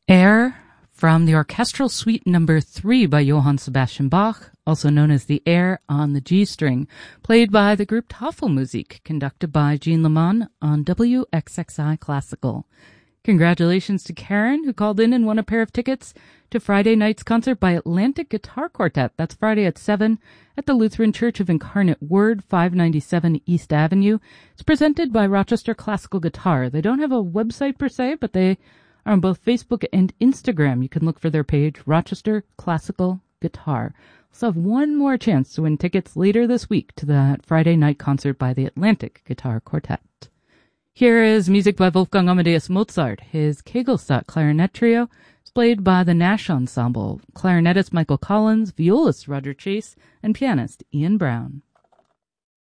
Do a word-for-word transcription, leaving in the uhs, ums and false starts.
Air from the Orchestral Suite Number three by Johann Sebastian Bach, also known as the Air on the G string, played by the group Tafelmusik, conducted by Jean Leman on W X X I Classical. Congratulations to Karen, who called in and won a pair of tickets to Friday night's concert by Atlantic Guitar Quartet. That's Friday at seven at the Lutheran Church of Incarnate Word, five ninety-seven East Avenue. It's presented by Rochester Classical Guitar. They don't have a website per se, but they are on both Facebook and Instagram. You can look for their page, Rochester Classical Guitar. Also have one more chance to win tickets later this week to that Friday night concert by the Atlantic Guitar Quartet. Here is music by Wolfgang Amadeus Mozart. His Kegelstadt Clarinet Trio is played by the Nash Ensemble, clarinetist Michael Collins, violist Roger Chase, and pianist Ian Brown.